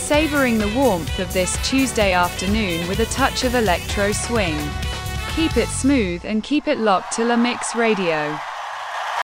savoring the warmth of this Tuesday afternoon with a touch of electro swing. Keep it smooth and keep it locked to La Mix Radio.